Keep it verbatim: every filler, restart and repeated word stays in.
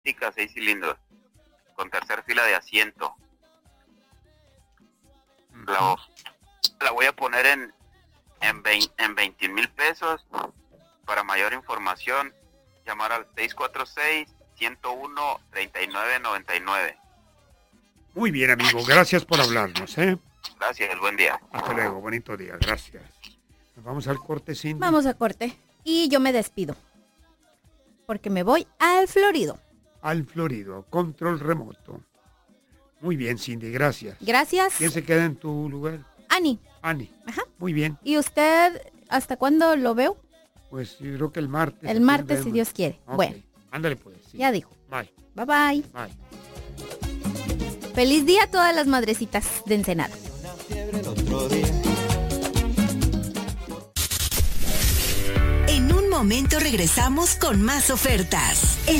seis cilindros, con tercer fila de asiento. Uh-huh. La, la voy a poner en en, veinte, en veinte mil pesos. Para mayor información, llamar al seis cuatro seis, uno cero uno, tres nueve nueve nueve. Muy bien, amigo, gracias por hablarnos, ¿eh? Gracias, buen día. Hasta luego, bonito día, gracias. Vamos al corte, Cindy. Vamos a corte. Y yo me despido. Porque me voy al Florido. Al Florido, control remoto. Muy bien, Cindy, gracias. Gracias. ¿Quién se queda en tu lugar? Ani. Ani. Ajá. Muy bien. ¿Y usted hasta cuándo lo veo? Pues yo creo que el martes. El martes, si Dios quiere. Okay. Bueno. Ándale pues. Sí. Ya dijo. Bye. Bye bye. Bye. Feliz día a todas las madrecitas de Ensenada. En un momento regresamos con más ofertas.